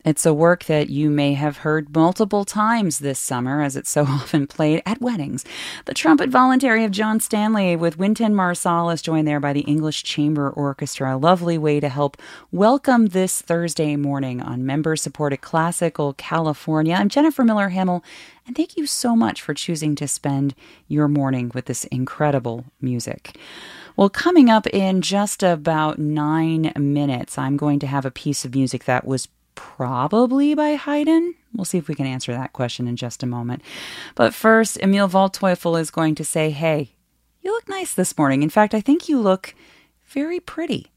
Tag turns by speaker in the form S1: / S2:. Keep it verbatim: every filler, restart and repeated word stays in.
S1: It's a work that you may have heard multiple times this summer, as it's so often played at weddings. The Trumpet Voluntary of John Stanley with Wynton Marsalis, joined there by the English Chamber Orchestra. A lovely way to help welcome this Thursday morning on member-supported Classical California. I'm Jennifer Miller Hamill, and thank you so much for choosing to spend your morning with this incredible music. Well, coming up in just about nine minutes, I'm going to have a piece of music that was probably by Haydn. We'll see if we can answer that question in just a moment. But first, Emil Waldteufel is going to say, hey, you look nice this morning. In fact, I think you look very pretty.